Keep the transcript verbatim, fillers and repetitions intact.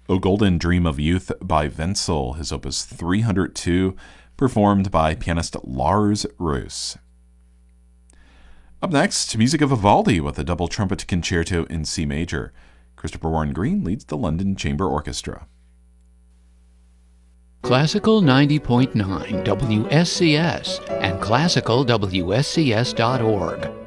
O Golden Dream of Youth by Wenzel, his opus three hundred two, performed by pianist Lars Roos. Up next, music of Vivaldi with a double trumpet concerto in C major. Christopher Warren Green leads the London Chamber Orchestra. Classical ninety point nine W S C S and classical W S C S dot org.